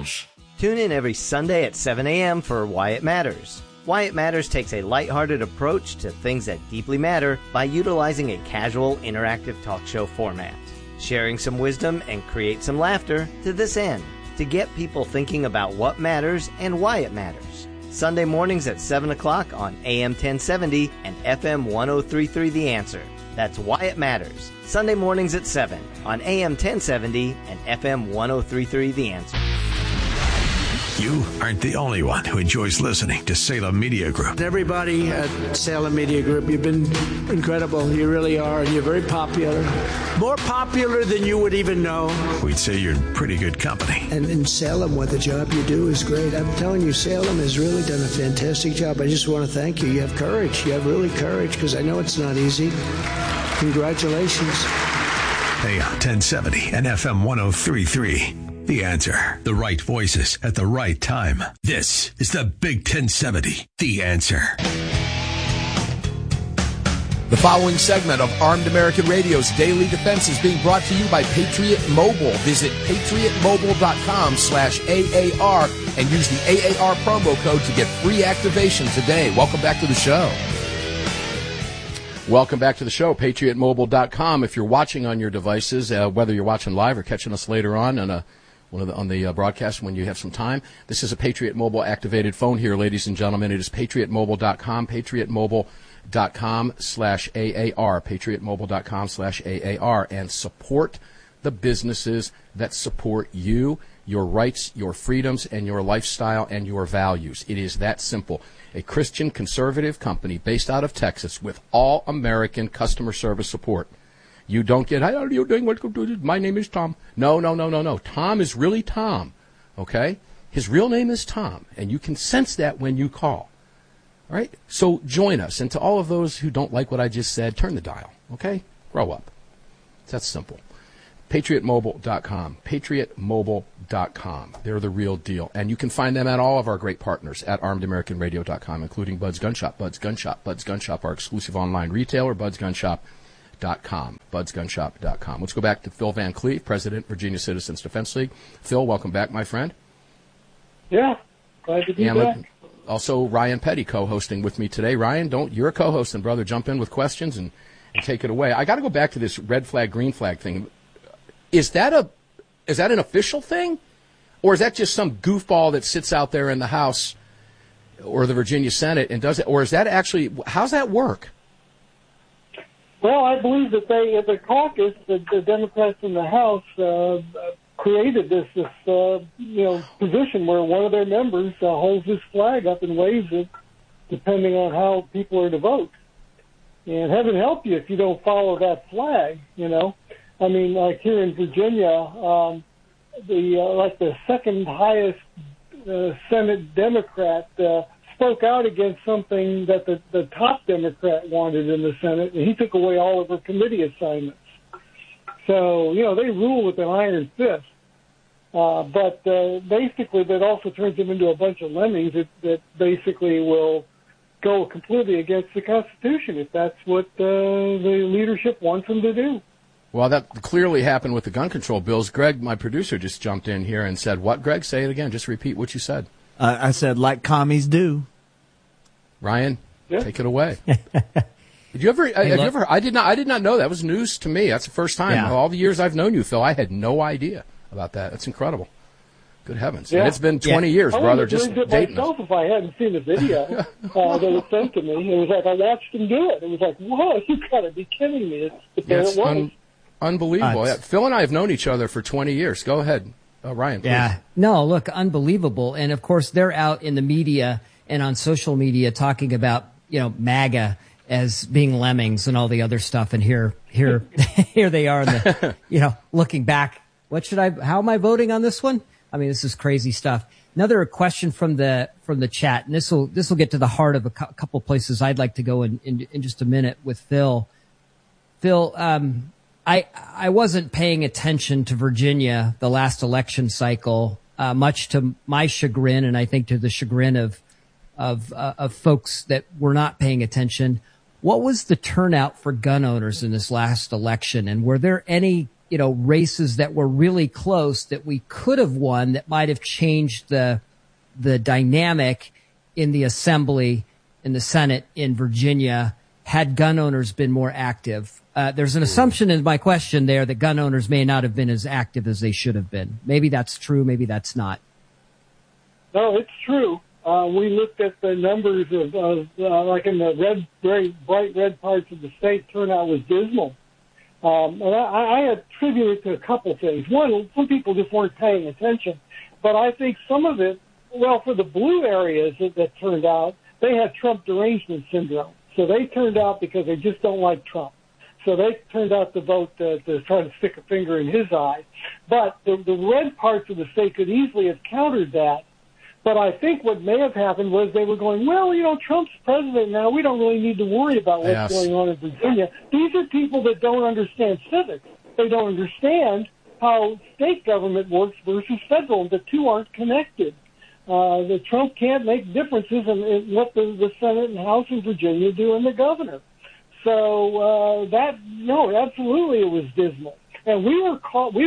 Matters. Tune in every Sunday at 7 a.m. for Why It Matters. Why It Matters takes a lighthearted approach to things that deeply matter by utilizing a casual, interactive talk show format, sharing some wisdom and create some laughter to this end, to get people thinking about what matters and why it matters. Sunday mornings at 7 o'clock on AM 1070 and FM 1033 The Answer. That's Why It Matters. Sunday mornings at 7 on AM 1070 and FM 1033 The Answer. You aren't the only one who enjoys listening to Salem Media Group. Everybody at Salem Media Group, you've been incredible. You really are. You're very popular. More popular than you would even know. We'd say you're in pretty good company. And in Salem, what the job you do is great. I'm telling you, Salem has really done a fantastic job. I just want to thank you. You have courage. You have really courage, because I know it's not easy. Congratulations. AM 1070 and FM 1033. The Answer. The right voices at the right time. This is the Big 1070. The Answer. The following segment of Armed American Radio's Daily Defense is being brought to you by Patriot Mobile. Visit patriotmobile.com/AAR and use the AAR promo code to get free activation today. Welcome back to the show. Welcome back to the show, patriotmobile.com. If you're watching on your devices, whether you're watching live or catching us later on the broadcast when you have some time, this is a Patriot Mobile activated phone here, ladies and gentlemen. It is patriotmobile.com, patriotmobile.com/AAR, patriotmobile.com/AAR, and support the businesses that support you, your rights, your freedoms, and your lifestyle and your values. It is that simple. A Christian conservative company based out of Texas with all American customer service support. You don't get, how are you doing? My name is Tom. No. Tom is really Tom, okay? His real name is Tom, and you can sense that when you call, all right? So join us. And to all of those who don't like what I just said, turn the dial, okay? Grow up. It's that simple. PatriotMobile.com. PatriotMobile.com. They're the real deal. And you can find them at all of our great partners at ArmedAmericanRadio.com, including Bud's Gun Shop. Bud's Gun Shop. Bud's Gun Shop, our exclusive online retailer, Bud'sGunShop.com. Bud'sGunShop.com. Let's go back to Phil Van Cleve, President, Virginia Citizens Defense League. Phil, welcome back, my friend. Yeah, glad to be back. Also, Ryan Petty co-hosting with me today. Ryan, you're a co-host, and brother, jump in with questions and take it away. I got to go back to this red flag, green flag thing. Is that an official thing, or is that just some goofball that sits out there in the House or the Virginia Senate and does it, or is that actually, how's that work? Well, I believe that the caucus, the Democrats in the House, created this position where one of their members holds this flag up and waves it, depending on how people are to vote. And heaven help you if you don't follow that flag, I mean, like here in Virginia, the second highest Senate Democrat spoke out against something that the top Democrat wanted in the Senate, and he took away all of her committee assignments. So, they rule with an iron fist. But basically, that also turns them into a bunch of lemmings that basically will go completely against the Constitution if that's what the leadership wants them to do. Well, that clearly happened with the gun control bills. Greg, my producer, just jumped in here and said, what, Greg? Say it again. Just repeat what you said. I said, like commies do. Ryan, take it away. Did you ever, I did not know that. Was news to me. That's the first time. Yeah. All the years I've known you, Phil, I had no idea about that. That's incredible. Good heavens. Yeah. And it's been 20 years, brother, just dating us. If I hadn't seen the video that was sent to me, it was like I watched him do it. It was like, whoa, you got to be kidding me. It was. Unbelievable. Phil and I have known each other for 20 years. Go ahead, Ryan, please. Yeah. No, look, unbelievable. And, of course, they're out in the media and on social media talking about, MAGA as being lemmings and all the other stuff. And here they are, looking back. How am I voting on this one? I mean, this is crazy stuff. Another question from the chat, and this will get to the heart of a couple places I'd like to go in just a minute with Phil. Phil, I wasn't paying attention to Virginia the last election cycle, much to my chagrin, and I think to the chagrin of folks that were not paying attention. What was the turnout for gun owners in this last election, and were there any races that were really close that we could have won that might have changed the dynamic in the Assembly, in the Senate in Virginia, had gun owners been more active. There's an assumption in my question there that gun owners may not have been as active as they should have been. Maybe that's true, maybe that's not. No, it's true. We looked at the numbers of like in the very bright red parts of the state, turnout was dismal. And I attribute it to a couple things. One, some people just weren't paying attention. But I think some of it, well, for the blue areas that turned out, they had Trump derangement syndrome. So they turned out because they just don't like Trump. So they turned out to vote to try to stick a finger in his eye. But the red parts of the state could easily have countered that. But I think what may have happened was they were going, well, Trump's president now. We don't really need to worry about what's going on in Virginia. These are people that don't understand civics. They don't understand how state government works versus federal. The two aren't connected. The Trump can't make differences in what the Senate and House in Virginia do and the governor. So absolutely it was dismal. And we were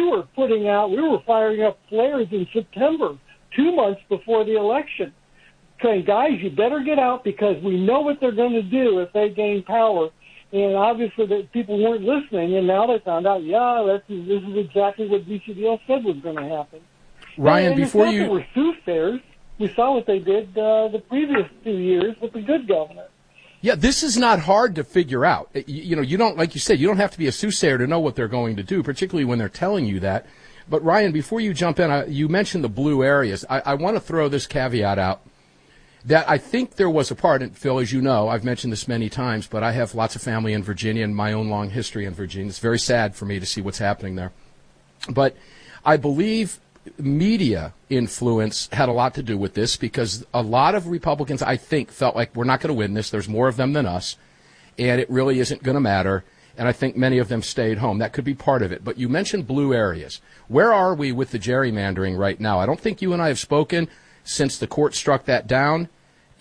firing up flares in September, 2 months before the election, saying, guys, you better get out because we know what they're going to do if they gain power. And obviously the people weren't listening, and now they found out, this is exactly what BCDL said was going to happen. Ryan, before you... There were soothsayers. We saw what they did the previous 2 years with the good governor. Yeah, this is not hard to figure out. You don't, like you said, you don't have to be a soothsayer to know what they're going to do, particularly when they're telling you that. But, Ryan, before you jump in, you mentioned the blue areas. I want to throw this caveat out that I think there was a part, and Phil, as you know, I've mentioned this many times, but I have lots of family in Virginia and my own long history in Virginia. It's very sad for me to see what's happening there. But I believe media influence had a lot to do with this because a lot of Republicans, I think, felt like we're not going to win this. There's more of them than us, and it really isn't going to matter. And I think many of them stayed home. That could be part of it. But you mentioned blue areas. Where are we with the gerrymandering right now? I don't think you and I have spoken since the court struck that down.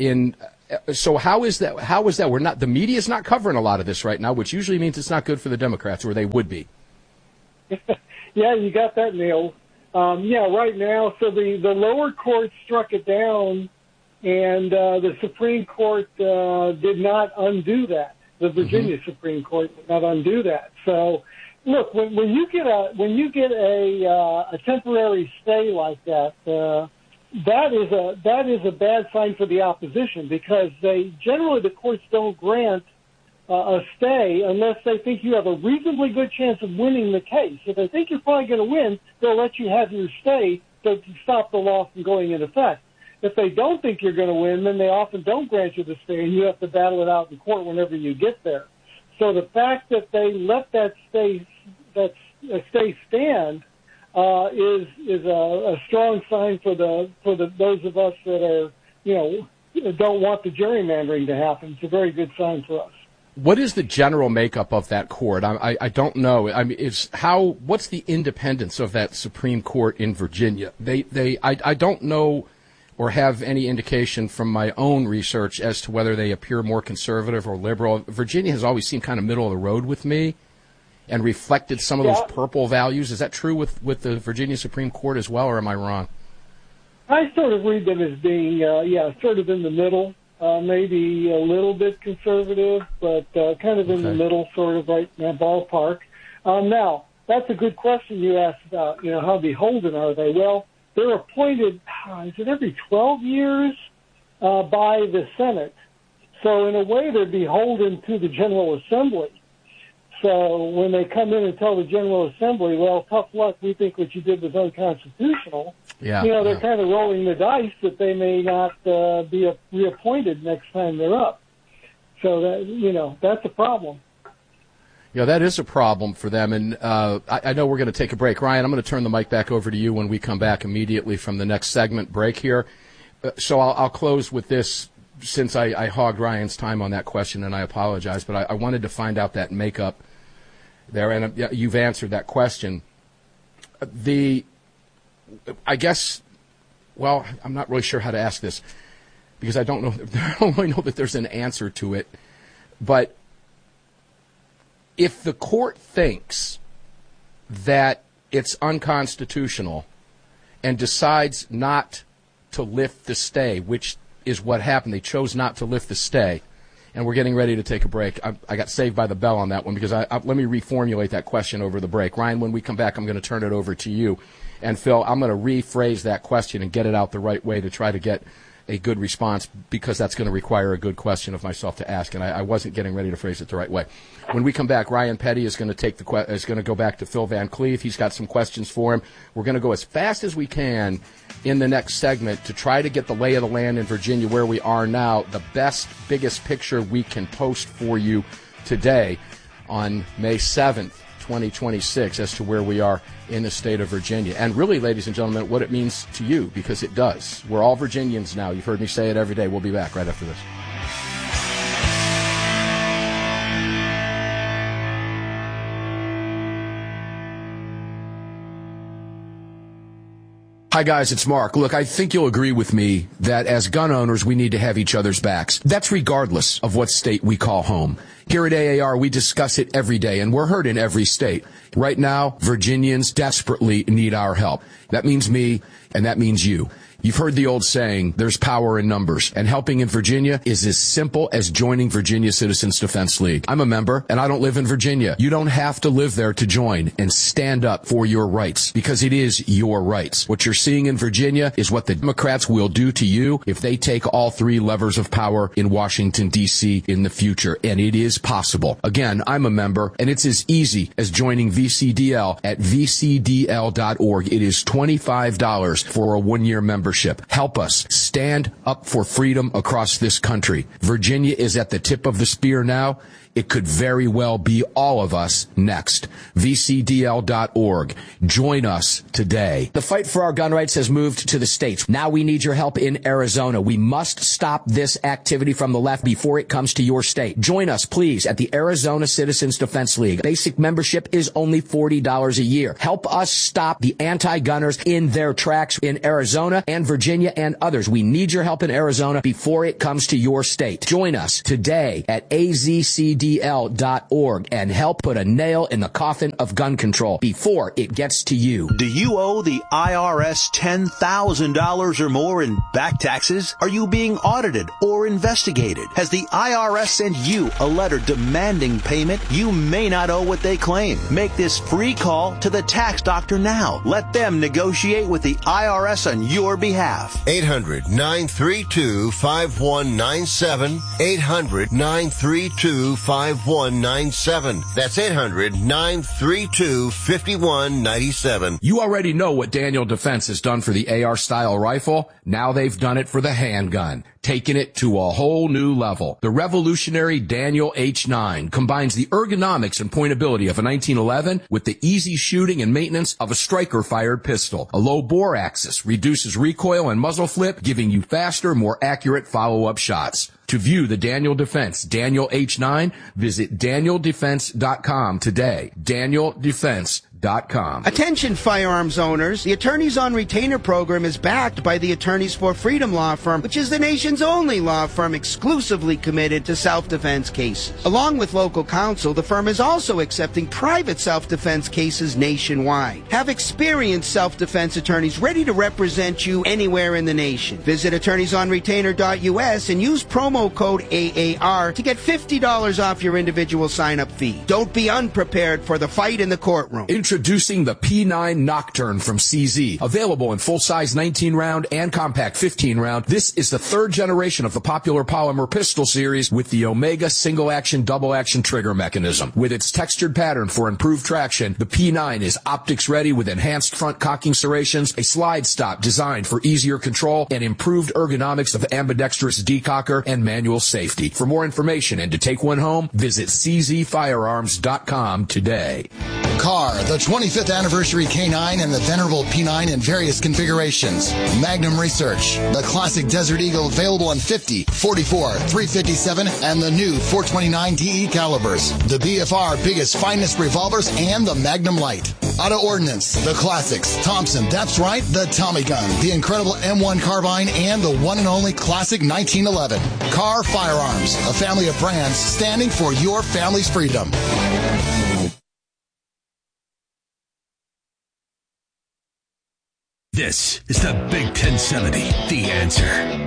So how is that? We're not. The media is not covering a lot of this right now, which usually means it's not good for the Democrats, or they would be. Yeah, you got that nailed. Right now, so the lower court struck it down, and the Supreme Court did not undo that. The Virginia Supreme Court did not undo that. So, look, when you get a temporary stay like that, that is a bad sign for the opposition because the courts don't grant a stay unless they think you have a reasonably good chance of winning the case. If they think you're probably going to win, they'll let you have your stay to stop the law from going into effect. If they don't think you're going to win, then they often don't grant you the stay, and you have to battle it out in court whenever you get there. So the fact that they let that stay stand is a strong sign for those of us that are don't want the gerrymandering to happen. It's a very good sign for us. What is the general makeup of that court? I don't know. I mean, what's the independence of that Supreme Court in Virginia? I don't know or have any indication from my own research as to whether they appear more conservative or liberal. Virginia has always seemed kind of middle of the road with me and reflected some of those purple values. Is that true with the Virginia Supreme Court as well, or am I wrong? I sort of read them as being, sort of in the middle. Maybe a little bit conservative, but kind of in the middle, sort of right in that ballpark. Now, that's a good question you asked about, how beholden are they? Well, they're appointed, is it every 12 years by the Senate? So in a way, they're beholden to the General Assembly. So when they come in and tell the General Assembly, well, tough luck, we think what you did was unconstitutional, they're kind of rolling the dice that they may not be reappointed next time they're up. So that that's a problem. Yeah, that is a problem for them. And I know we're going to take a break. Ryan, I'm going to turn the mic back over to you when we come back immediately from the next segment break here. So I'll close with this, since I hogged Ryan's time on that question, and I apologize, but I wanted to find out that makeup there, and you've answered that question. I guess, well, I'm not really sure how to ask this, because I don't really know that there's an answer to it, but if the court thinks that it's unconstitutional and decides not to lift the stay, which is what happened. They chose not to lift the stay. And we're getting ready to take a break. I got saved by the bell on that one because let me reformulate that question over the break. Ryan, when we come back, I'm going to turn it over to you. And Phil, I'm going to rephrase that question and get it out the right way to try to get a good response, because that's going to require a good question of myself to ask, and I wasn't getting ready to phrase it the right way. When we come back, Ryan Petty is going to go back to Phil Van Cleef. He's got some questions for him. We're going to go as fast as we can in the next segment to try to get the lay of the land in Virginia, where we are now, the best, biggest picture we can post for you today on May 7th. 2026 as to where we are in the state of Virginia. And really, ladies and gentlemen, what it means to you, because it does. We're all Virginians now. You've heard me say it every day. We'll be back right after this. Hi, guys, it's Mark. Look, I think you'll agree with me that as gun owners, we need to have each other's backs. That's regardless of what state we call home. Here at AAR, we discuss it every day, and we're heard in every state. Right now, Virginians desperately need our help. That means me, and that means you. You've heard the old saying, there's power in numbers, and helping in Virginia is as simple as joining Virginia Citizens Defense League. I'm a member, and I don't live in Virginia. You don't have to live there to join and stand up for your rights, because it is your rights. What you're seeing in Virginia is what the Democrats will do to you if they take all three levers of power in Washington, D.C. in the future, and it is possible. Again, I'm a member, and it's as easy as joining VCDL at vcdl.org. It is $25 for a one-year membership. Help us stand up for freedom across this country. Virginia is at the tip of the spear now. It could very well be all of us next. VCDL.org. Join us today. The fight for our gun rights has moved to the states. Now we need your help in Arizona. We must stop this activity from the left before it comes to your state. Join us, please, at the Arizona Citizens Defense League. Basic membership is only $40 a year. Help us stop the anti-gunners in their tracks in Arizona and Virginia and others. We need your help in Arizona before it comes to your state. Join us today at AZCDL.org and help put a nail in the coffin of gun control before it gets to you. Do you owe the IRS $10,000 or more in back taxes? Are you being audited or investigated? Has the IRS sent you a letter demanding payment? You may not owe what they claim. Make this free call to the tax doctor now. Let them negotiate with the IRS on your behalf. 800-932-5197. 800-932-5197. That's 800-932-5197. You already know what Daniel Defense has done for the AR-style rifle. Now they've done it for the handgun, taking it to a whole new level. The revolutionary Daniel H9 combines the ergonomics and pointability of a 1911 with the easy shooting and maintenance of a striker-fired pistol. A low bore axis reduces recoil and muzzle flip, giving you faster, more accurate follow-up shots. To view the Daniel Defense Daniel H9, visit DanielDefense.com today. DanielDefense.com. Attention firearms owners, the Attorneys on Retainer program is backed by the Attorneys for Freedom law firm, which is the nation's only law firm exclusively committed to self-defense cases. Along with local counsel, the firm is also accepting private self-defense cases nationwide. Have experienced self-defense attorneys ready to represent you anywhere in the nation. Visit attorneysonretainer.us and use promo code AAR to get $50 off your individual sign-up fee. Don't be unprepared for the fight in the courtroom. Introducing the P9 Nocturne from CZ. Available in full-size 19-round and compact 15-round, this is the third generation of the popular polymer pistol series with the Omega single-action, double-action trigger mechanism. With its textured pattern for improved traction, the P9 is optics-ready with enhanced front cocking serrations, a slide stop designed for easier control, and improved ergonomics of ambidextrous decocker and manual safety. For more information and to take one home, visit czfirearms.com today. Car, the 25th anniversary K9 and the venerable P9 in various configurations. Magnum Research, the classic Desert Eagle available in 50, 44, 357, and the new 429 DE calibers. The BFR biggest, finest revolvers and the Magnum Light. Auto Ordnance, the classics. Thompson, that's right, the Tommy gun, the incredible M1 carbine, and the one and only classic 1911. Car Firearms, a family of brands standing for your family's freedom. This is the Big 1070, The Answer.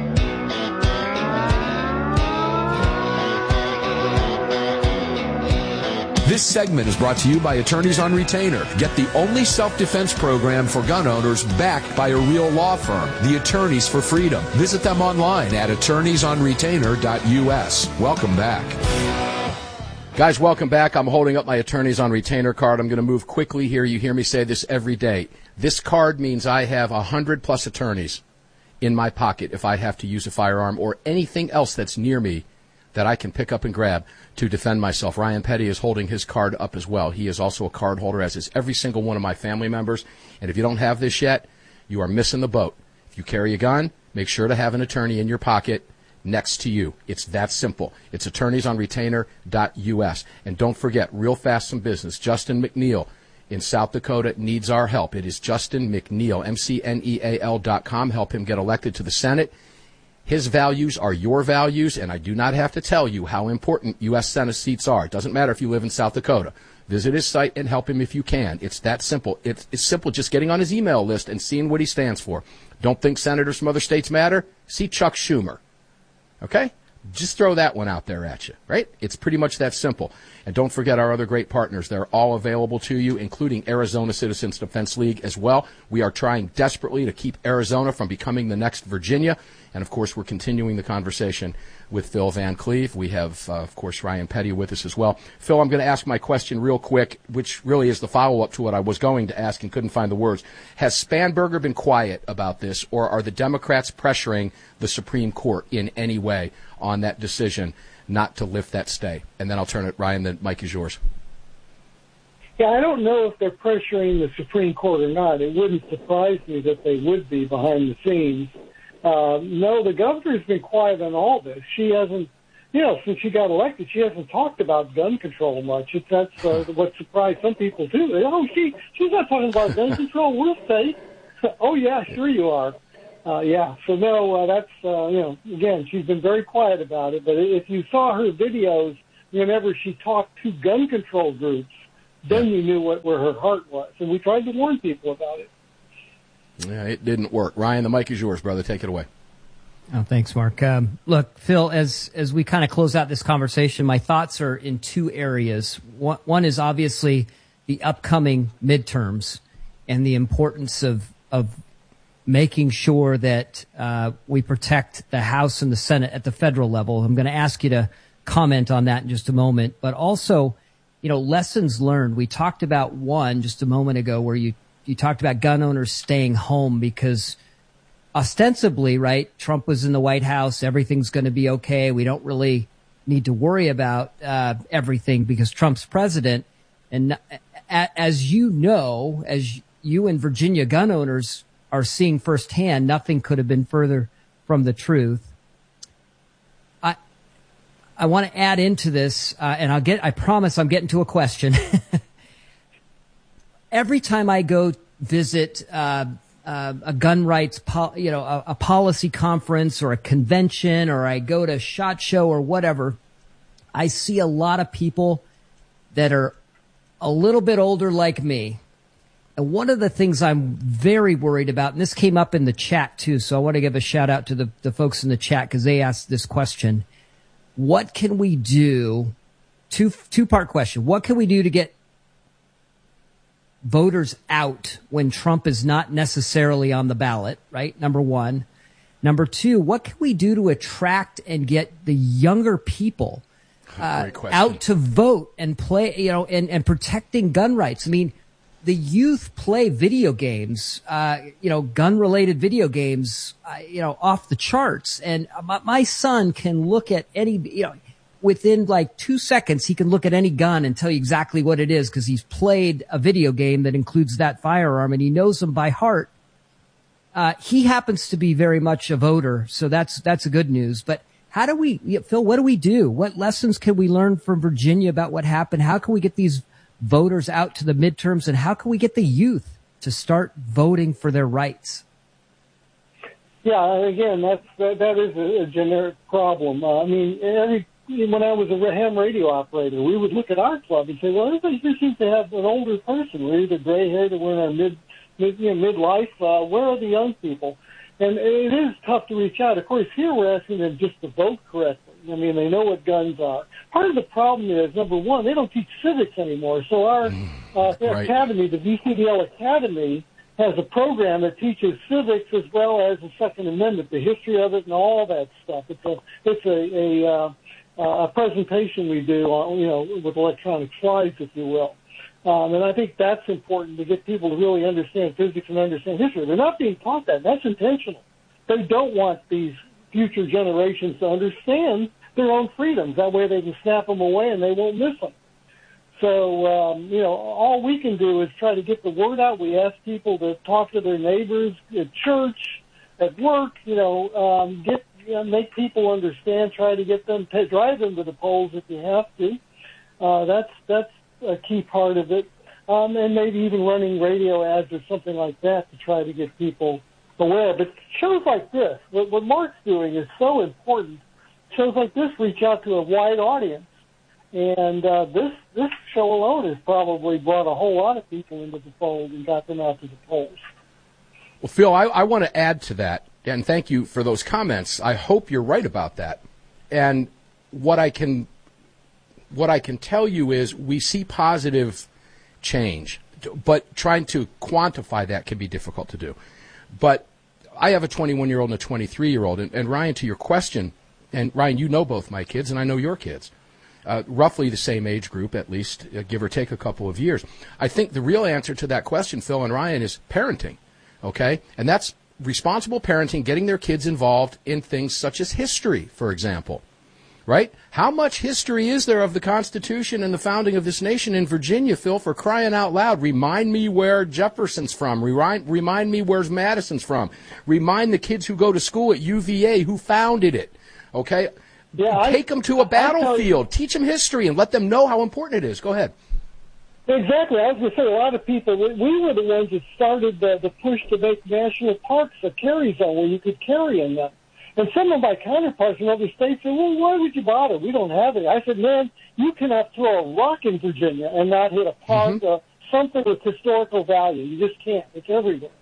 This segment is brought to you by Attorneys on Retainer. Get the only self-defense program for gun owners backed by a real law firm, the Attorneys for Freedom. Visit them online at attorneysonretainer.us. Welcome back. Guys, welcome back. I'm holding up my Attorneys on Retainer card. I'm going to move quickly here. You hear me say this every day. This card means I have 100+ attorneys in my pocket if I have to use a firearm or anything else that's near me that I can pick up and grab to defend myself. Ryan Petty is holding his card up as well. He is also a card holder, as is every single one of my family members. And if you don't have this yet, you are missing the boat. If you carry a gun, make sure to have an attorney in your pocket next to you. It's that simple. It's attorneysonretainer.us. And don't forget, real fast, some business. Justin McNeil in South Dakota needs our help. It is Justin McNeil, McNeal.com. Help him get elected to the Senate. His values are your values, and I do not have to tell you how important U.S. Senate seats are. It doesn't matter if you live in South Dakota. Visit his site and help him if you can. It's that simple. It's simple just getting on his email list and seeing what he stands for. Don't think senators from other states matter? See Chuck Schumer. Okay? Just throw that one out there at you, right? It's pretty much that simple. And don't forget our other great partners. They're all available to you, including Arizona Citizens Defense League as well. We are trying desperately to keep Arizona from becoming the next Virginia. And, of course, we're continuing the conversation with Phil Van Cleve. We have, of course, Ryan Petty with us as well. Phil, I'm going to ask my question real quick, which really is the follow-up to what I was going to ask and couldn't find the words. Has Spanberger been quiet about this, or are the Democrats pressuring the Supreme Court in any way on that decision not to lift that stay? And then I'll turn it, Ryan, the mic is yours. Yeah, I don't know if they're pressuring the Supreme Court or not. It wouldn't surprise me that they would be behind the scenes. No, the governor's been quiet on all this. She hasn't, since she got elected, she hasn't talked about gun control much. That's what surprised some people, too. She's not talking about gun control. We're safe. Oh, yeah, sure you are. So no, that's, again, she's been very quiet about it. But if you saw her videos whenever she talked to gun control groups, then you knew where her heart was. And we tried to warn people about it. Yeah, it didn't work. Ryan, the mic is yours, brother. Take it away. Oh, thanks, Mark. Look, Phil, as we kind of close out this conversation, my thoughts are in two areas. One is obviously the upcoming midterms and the importance of making sure that we protect the House and the Senate at the federal level. I'm going to ask you to comment on that in just a moment. But also, lessons learned. We talked about one just a moment ago where you talked about gun owners staying home because ostensibly, right, Trump was in the White House. Everything's going to be okay. We don't really need to worry about everything because Trump's president. And as you know, as you and Virginia gun owners are seeing firsthand, nothing could have been further from the truth. I want to add into this, and I promise I'm getting to a question. Every time I go visit a gun rights, a policy conference or a convention, or I go to SHOT Show or whatever, I see a lot of people that are a little bit older like me. And one of the things I'm very worried about, and this came up in the chat too, so I want to give a shout out to the folks in the chat because they asked this question. What can we do? Two-part question. What can we do to get voters out when Trump is not necessarily on the ballot, right? Number one. Number two, what can we do to attract and get the younger people out to vote and play, and protecting gun rights? I mean, the youth play video games, gun-related video games, off the charts. And my son can look at any, within like 2 seconds, he can look at any gun and tell you exactly what it is because he's played a video game that includes that firearm and he knows them by heart. He happens to be very much a voter, so that's a good news. But how do we, Phil, what do we do? What lessons can we learn from Virginia about what happened? How can we get these voters out to the midterms, and how can we get the youth to start voting for their rights? Yeah, again, that is a generic problem. When I was a ham radio operator, we would look at our club and say, well, everybody here seems to have an older person. We're either gray-haired or we're in our midlife. Where are the young people? And it is tough to reach out. Of course, here we're asking them just to vote correctly. I mean, they know what guns are. Part of the problem is, number one, they don't teach civics anymore. So our academy, the VCDL Academy, has a program that teaches civics as well as the Second Amendment, the history of it, and all that stuff. It's a presentation we do, with electronic slides, if you will. And I think that's important to get people to really understand physics and understand history. They're not being taught that. That's intentional. They don't want these future generations to understand their own freedoms. That way they can snap them away and they won't miss them. So, all we can do is try to get the word out. We ask people to talk to their neighbors at church, at work, make people understand, try to get them, drive them to the polls if you have to. That's a key part of it. And maybe even running radio ads or something like that to try to get people aware. But shows like this, what Mark's doing is so important. Shows like this reach out to a wide audience. And this show alone has probably brought a whole lot of people into the fold and got them out to the polls. Well, Phil, I want to add to that, and thank you for those comments. I hope you're right about that. And what I can tell you is we see positive change, but trying to quantify that can be difficult to do. But I have a 21-year-old and a 23-year-old, and Ryan, to your question, and Ryan, you know both my kids, and I know your kids. Roughly the same age group, at least, give or take a couple of years. I think the real answer to that question, Phil and Ryan, is parenting, okay? And that's responsible parenting, getting their kids involved in things such as history, for example, right? How much history is there of the Constitution and the founding of this nation in Virginia, Phil, for crying out loud? Remind me where Jefferson's from. Remind me where's Madison's from. Remind the kids who go to school at UVA who founded it, okay? Yeah, take them to a battlefield, teach them history, and let them know how important it is. Go ahead. Exactly. I was going to say, a lot of people, we were the ones that started the push to make national parks a carry zone where you could carry in them. And some of my counterparts in other states said, well, why would you bother? We don't have it. I said, man, you cannot throw a rock in Virginia and not hit a park or something with historical value. You just can't. It's everywhere.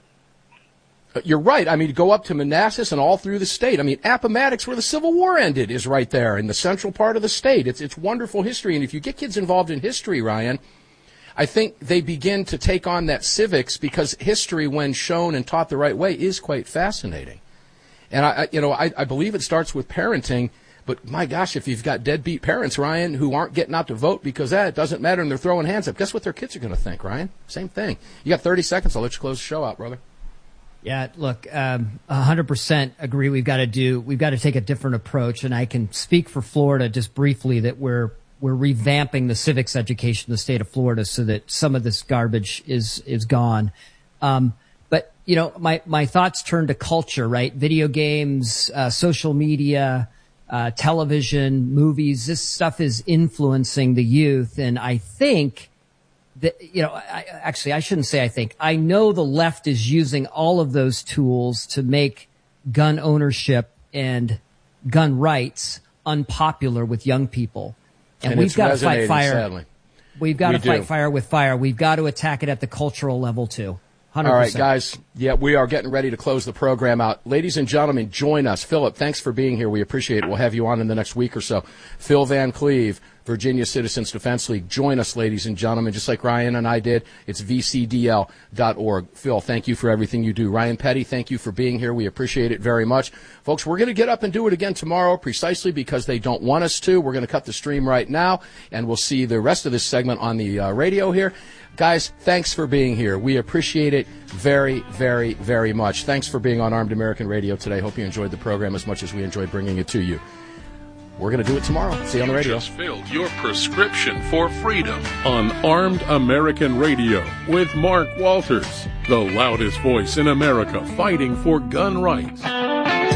You're right. I mean, go up to Manassas and all through the state. I mean, Appomattox, where the Civil War ended, is right there in the central part of the state. It's wonderful history. And if you get kids involved in history, Ryan, I think they begin to take on that civics because history, when shown and taught the right way, is quite fascinating. And I believe it starts with parenting. But my gosh, if you've got deadbeat parents, Ryan, who aren't getting out to vote because it doesn't matter and they're throwing hands up, guess what their kids are going to think, Ryan? Same thing. You got 30 seconds. I'll let you close the show out, brother. Yeah, look, 100% agree. We've got to take a different approach. And I can speak for Florida just briefly that we're revamping the civics education in the state of Florida so that some of this garbage is gone. But my thoughts turn to culture, right? Video games, social media, television, movies. This stuff is influencing the youth, and I think that, I shouldn't say I think. I know the left is using all of those tools to make gun ownership and gun rights unpopular with young people. And we've got to fight fire. Sadly. We've got to fight fire with fire. We've got to attack it at the cultural level too. 100%. All right, guys. Yeah, we are getting ready to close the program out. Ladies and gentlemen, join us. Philip, thanks for being here. We appreciate it. We'll have you on in the next week or so. Phil Van Cleve, Virginia Citizens Defense League. Join us, ladies and gentlemen, just like Ryan and I did. It's vcdl.org. Phil, thank you for everything you do. Ryan Petty, thank you for being here. We appreciate it very much. Folks, we're going to get up and do it again tomorrow precisely because they don't want us to. We're going to cut the stream right now, and we'll see the rest of this segment on the radio here. Guys, thanks for being here. We appreciate it very, very, very much. Thanks for being on Armed American Radio today. Hope you enjoyed the program as much as we enjoyed bringing it to you. We're going to do it tomorrow. See you on the radio. You just filled your prescription for freedom on Armed American Radio with Mark Walters, the loudest voice in America fighting for gun rights.